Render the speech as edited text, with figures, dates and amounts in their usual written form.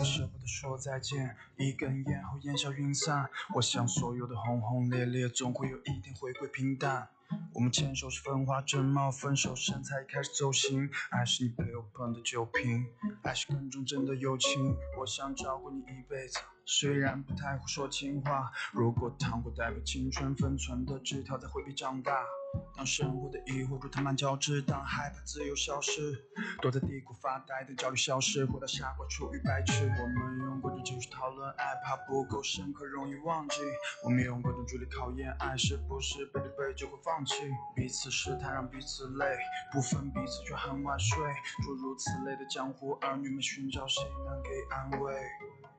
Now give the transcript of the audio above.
舍不得说再见，一根烟后烟消云散。我想所有的轰轰烈烈，总会有一天回归平淡。我们牵手是风华正茂，分手身材开始走形。爱是你陪我碰的酒瓶，爱是更忠贞的友情。我想照顾你一辈子，虽然不太会说情话。如果糖果代表青春，分寸的纸条在回避长大。当生活的疑惑如藤蔓交织，当害怕自由消失，躲在低谷发呆，等焦虑消失，活到傻瓜处于白痴。我们用各种技术讨论爱，怕不够深刻容易忘记。我们用各种距离考验爱，是不是背对背就会放弃？彼此试探让彼此累，不分彼此却很晚睡。诸如此类的江湖儿女们寻找谁能给安慰。